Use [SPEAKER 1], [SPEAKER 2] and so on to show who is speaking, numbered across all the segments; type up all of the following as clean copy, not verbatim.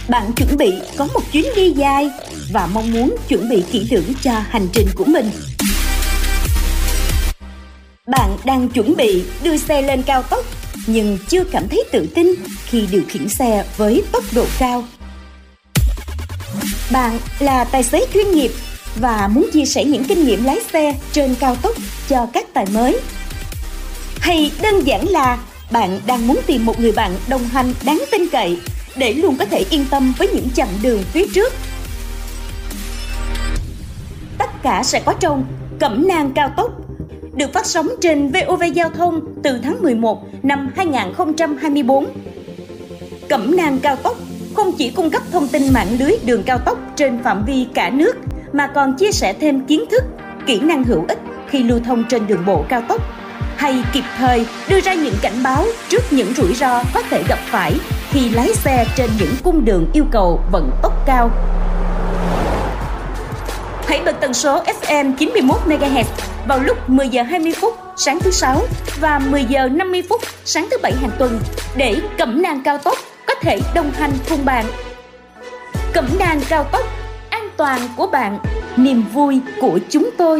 [SPEAKER 1] Bạn chuẩn bị có một chuyến đi dài và mong muốn chuẩn bị kỹ lưỡng cho hành trình của mình. Bạn đang chuẩn bị đưa xe lên cao tốc nhưng chưa cảm thấy tự tin khi điều khiển xe với tốc độ cao. Bạn là tài xế chuyên nghiệp và muốn chia sẻ những kinh nghiệm lái xe trên cao tốc cho các tài mới. Hay đơn giản là bạn đang muốn tìm một người bạn đồng hành đáng tin cậy để luôn có thể yên tâm với những chặng đường phía trước. Tất cả sẽ có trong Cẩm nang cao tốc, được phát sóng trên VOV Giao thông từ tháng 11 năm 2024. Cẩm nang cao tốc không chỉ cung cấp thông tin mạng lưới đường cao tốc trên phạm vi cả nước, mà còn chia sẻ thêm kiến thức, kỹ năng hữu ích khi lưu thông trên đường bộ cao tốc, hay kịp thời đưa ra những cảnh báo trước những rủi ro có thể gặp phải khi lái xe trên những cung đường yêu cầu vận tốc cao. Hãy bật tần số FM 91 MHz vào lúc 10 giờ 20 phút sáng thứ Sáu và 10 giờ 50 phút sáng thứ Bảy hàng tuần để Cẩm nang cao tốc có thể đồng hành cùng bạn. Cẩm nang cao tốc, an toàn của bạn, niềm vui của chúng tôi.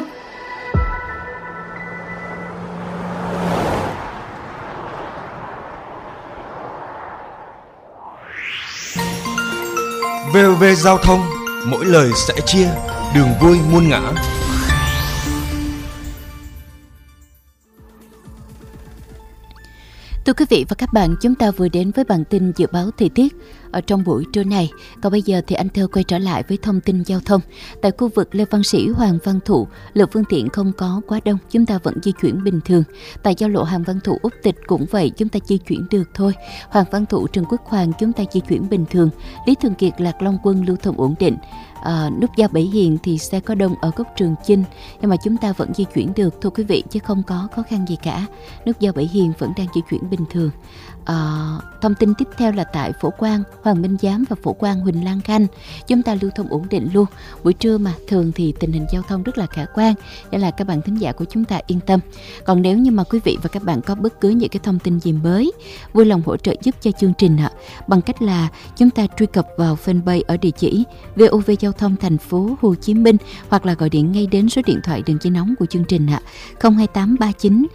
[SPEAKER 2] VOV Giao thông, mỗi lời sẽ chia, đường vui muôn ngã.
[SPEAKER 3] Thưa quý vị và các bạn, chúng ta vừa đến với bản tin dự báo thời tiết ở trong buổi trưa này. Còn bây giờ thì anh Thơ quay trở lại với thông tin giao thông. Tại khu vực Lê Văn Sĩ, Hoàng Văn Thụ, lượng phương tiện không có quá đông, chúng ta vẫn di chuyển bình thường. Tại giao lộ Hoàng Văn Thụ, Úc Tịch cũng vậy, chúng ta di chuyển được thôi. Hoàng Văn Thụ, Trần Quốc Hoàng chúng ta di chuyển bình thường. Lý Thường Kiệt, Lạc Long Quân lưu thông ổn định. Nút giao Bảy Hiền thì xe có đông ở góc Trường Chinh, nhưng mà chúng ta vẫn di chuyển được thưa quý vị, chứ không có khó khăn gì cả. Nút giao Bảy Hiền vẫn đang di chuyển bình thường. Thông tin tiếp theo là tại Phổ Quang, Hoàng Minh Giám và Phổ Quang Huỳnh Lan Khanh, chúng ta lưu thông ổn định luôn. Buổi trưa mà thường thì tình hình giao thông rất là khả quan, nên là các bạn thính giả của chúng ta yên tâm. Còn nếu như mà quý vị và các bạn có bất cứ những cái thông tin gì mới, vui lòng hỗ trợ giúp cho chương trình bằng cách là chúng ta truy cập vào fanpage ở địa chỉ VOV Giao thông thành phố Hồ Chí Minh, hoặc là gọi điện ngay đến số điện thoại đường dây nóng của chương trình 02839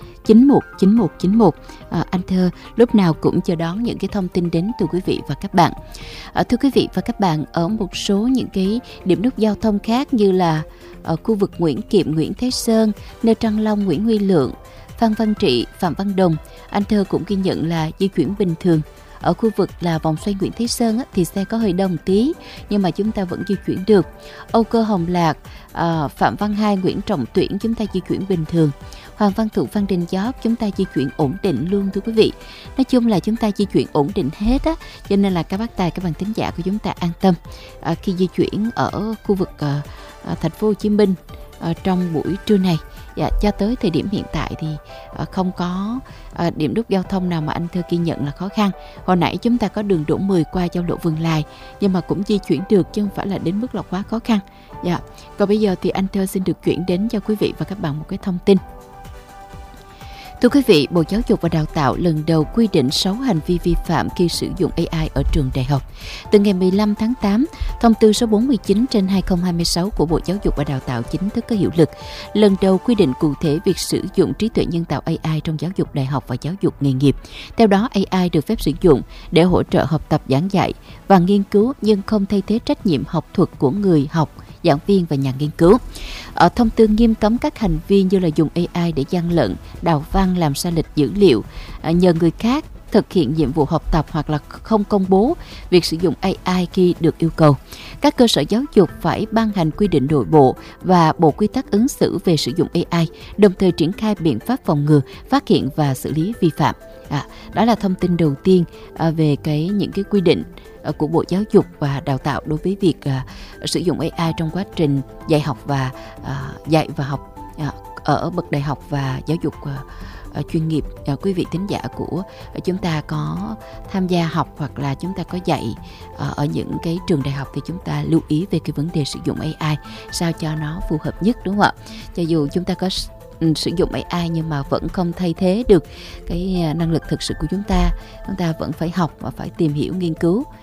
[SPEAKER 3] 919191. Anh Thơ lúc nào cũng chờ đón những cái thông tin đến từ quý vị và các bạn. Thưa quý vị và các bạn, ở một số những cái điểm nút giao thông khác như là ở khu vực Nguyễn Kiệm, Nguyễn Thế Sơn, Nơ Trăng Long, Nguyễn Huy Lượng, Phan Văn Trị, Phạm Văn Đồng, anh Thơ cũng ghi nhận là di chuyển bình thường. Ở khu vực là vòng xoay Nguyễn Thế Sơn thì xe có hơi đông tí, nhưng mà chúng ta vẫn di chuyển được. Âu Cơ, Hồng Lạc, Phạm Văn Hai, Nguyễn Trọng Tuyển chúng ta di chuyển bình thường. Hoàng Văn Thụ, Phan Đình Giót chúng ta di chuyển ổn định luôn thưa quý vị. Nói chung là chúng ta di chuyển ổn định hết á, cho nên là các bác tài, các bạn thính giả của chúng ta an tâm khi di chuyển ở khu vực thành phố Hồ Chí Minh trong buổi trưa này. Cho tới thời điểm hiện tại thì không có điểm nút giao thông nào mà anh Thơ ghi nhận là khó khăn. Hồi nãy chúng ta có đường Đỗ Mười qua giao lộ Vườn Lài, nhưng mà cũng di chuyển được chứ không phải là đến mức là quá khó khăn. Còn bây giờ thì anh Thơ xin được chuyển đến cho quý vị và các bạn một cái thông tin. Thưa quý vị, Bộ Giáo dục và Đào tạo lần đầu quy định 6 hành vi vi phạm khi sử dụng AI ở trường đại học. Từ ngày 15 tháng 8, thông tư số 49/2026 của Bộ Giáo dục và Đào tạo chính thức có hiệu lực. Lần đầu quy định cụ thể việc sử dụng trí tuệ nhân tạo AI trong giáo dục đại học và giáo dục nghề nghiệp. Theo đó, AI được phép sử dụng để hỗ trợ học tập giảng dạy và nghiên cứu, nhưng không thay thế trách nhiệm học thuật của người học, giảng viên và nhà nghiên cứu. Ở thông tư nghiêm cấm các hành vi như là dùng AI để gian lận, đào văn, làm sai lệch dữ liệu, nhờ người khác thực hiện nhiệm vụ học tập hoặc là không công bố việc sử dụng AI khi được yêu cầu. Các cơ sở giáo dục phải ban hành quy định nội bộ và bộ quy tắc ứng xử về sử dụng AI, đồng thời triển khai biện pháp phòng ngừa, phát hiện và xử lý vi phạm. Đó là thông tin đầu tiên về những cái quy định của Bộ Giáo dục và Đào tạo đối với việc sử dụng AI trong quá trình dạy học và dạy và học ở bậc đại học và giáo dục chuyên nghiệp. Quý vị thính giả của chúng ta có tham gia học hoặc là chúng ta có dạy ở những cái trường đại học thì chúng ta lưu ý về cái vấn đề sử dụng AI sao cho nó phù hợp nhất, đúng không ạ? Cho dù chúng ta có sử dụng AI nhưng mà vẫn không thay thế được cái năng lực thực sự của chúng ta vẫn phải học và phải tìm hiểu, nghiên cứu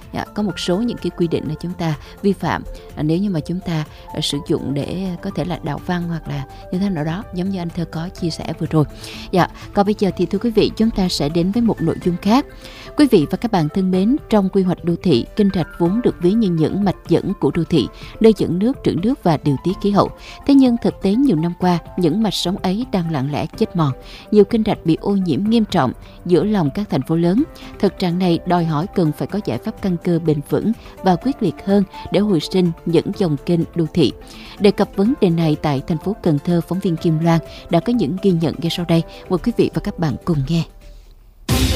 [SPEAKER 3] Có một số những cái quy định là chúng ta vi phạm nếu như mà chúng ta sử dụng để có thể là đạo văn hoặc là như thế nào đó, giống như anh Thơ có chia sẻ vừa rồi. Còn bây giờ thì thưa quý vị, chúng ta sẽ đến với một nội dung khác. Quý vị và các bạn thân mến, trong quy hoạch đô thị, kênh rạch vốn được ví như những mạch dẫn của đô thị, nơi dẫn nước, trữ nước và điều tiết khí hậu. Thế nhưng thực tế nhiều năm qua, những mạch sống ấy đang lặng lẽ chết mòn. Nhiều kênh rạch bị ô nhiễm nghiêm trọng giữa lòng các thành phố lớn. Thực trạng này đòi hỏi cần phải có giải pháp căn cơ bền vững và quyết liệt hơn để hồi sinh những dòng kênh đô thị. Đề cập vấn đề này tại thành phố Cần Thơ, phóng viên Kim Loan đã có những ghi nhận ngay sau đây. Mời quý vị và các bạn cùng nghe.